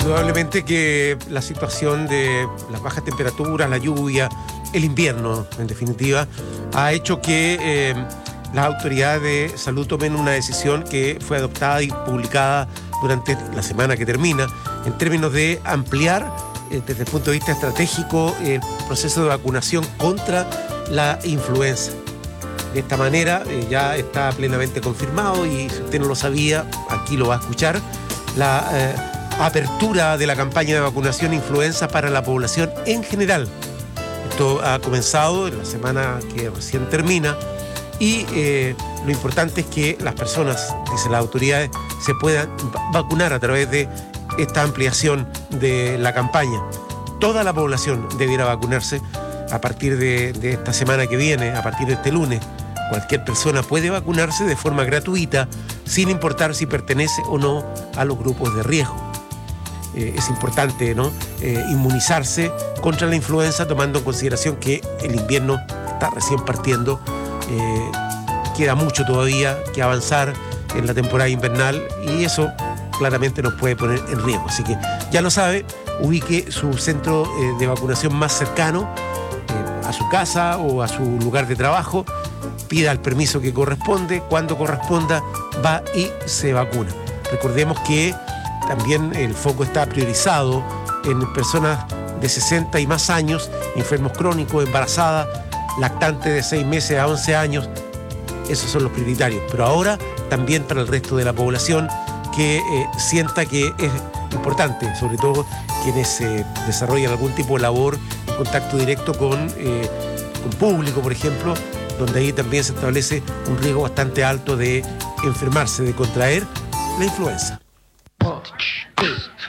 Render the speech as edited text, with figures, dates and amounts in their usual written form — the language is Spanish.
Indudablemente que la situación de las bajas temperaturas, la lluvia, el invierno, en definitiva, ha hecho que las autoridades de salud tomen una decisión que fue adoptada y publicada durante la semana que termina, en términos de ampliar, desde el punto de vista estratégico, el proceso de vacunación contra la influenza. De esta manera, ya está plenamente confirmado, y si usted no lo sabía, aquí lo va a escuchar, la apertura de la campaña de vacunación influenza para la población en general. Esto ha comenzado en la semana que recién termina, y lo importante es que las personas, dicen las autoridades, se puedan vacunar a través de esta ampliación de la campaña. Toda la población debiera vacunarse a partir de esta semana que viene, a partir de este lunes. Cualquier persona puede vacunarse de forma gratuita, sin importar si pertenece o no a los grupos de riesgo. Es importante, ¿no?, inmunizarse contra la influenza, tomando en consideración que el invierno está recién partiendo. Queda mucho todavía que avanzar en la temporada invernal, y eso claramente nos puede poner en riesgo. Así que ya lo sabe, ubique su centro de vacunación más cercano a su casa o a su lugar de trabajo, pida el permiso que corresponde, cuando corresponda, va y se vacuna. Recordemos que también el foco está priorizado en personas de 60 y más años, enfermos crónicos, embarazadas, lactantes de 6 meses a 11 años. Esos son los prioritarios. Pero ahora también para el resto de la población que sienta que es importante, sobre todo quienes desarrollan algún tipo de labor en contacto directo con público, por ejemplo, donde ahí también se establece un riesgo bastante alto de enfermarse, de contraer la influenza.